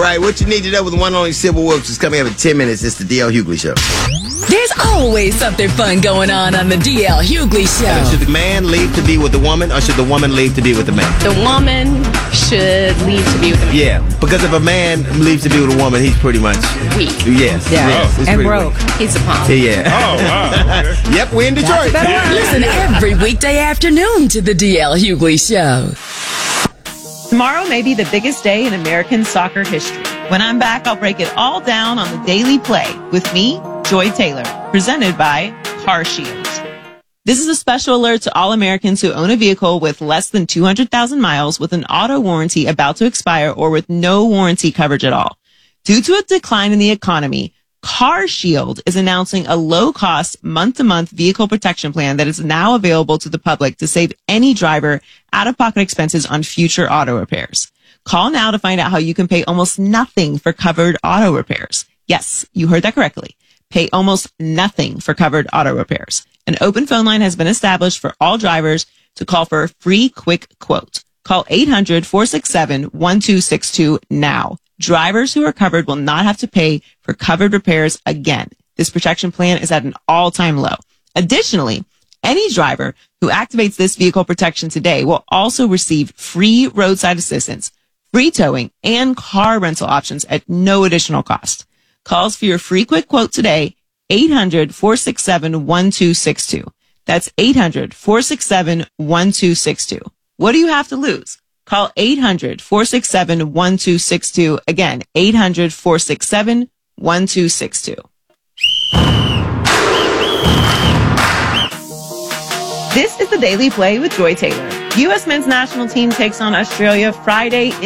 right. What you need to know with the one and only Sybil Wilkes is coming up in 10 minutes. It's the D.L. Hughley Show. There's always something fun going on the D.L. Hughley Show. Should the man leave to be with the woman, or should the woman leave to be with the man? The woman should leave to be with the man. Yeah, because if a man leaves to be with a woman, he's pretty much weak. Yes. Yeah. Yes, And broke. weak. He's a punk. Yeah. Oh, wow. Okay. Yep, we're in Detroit. Listen every weekday afternoon to the D.L. Hughley Show. Tomorrow may be the biggest day in American soccer history. When I'm back, I'll break it all down on the Daily Play with me, Joy Taylor, presented by Car Shield. This is a special alert to all Americans who own a vehicle with less than 200,000 miles with an auto warranty about to expire or with no warranty coverage at all. Due to a decline in the economy, Car Shield is announcing a low-cost month-to-month vehicle protection plan that is now available to the public to save any driver out-of-pocket expenses on future auto repairs. Call now to find out how you can pay almost nothing for covered auto repairs. Yes, you heard that correctly. Pay almost nothing for covered auto repairs. An open phone line has been established for all drivers to call for a free quick quote. Call 800-467-1262 now. Drivers who are covered will not have to pay for covered repairs again. This protection plan is at an all-time low. Additionally, any driver who activates this vehicle protection today will also receive free roadside assistance, free towing, and car rental options at no additional cost. Calls for your free quick quote today, 800-467-1262. That's 800-467-1262. What do you have to lose? Call 800-467-1262. Again, 800-467-1262. This is the Daily Play with Joy Taylor. U.S. men's national team takes on Australia Friday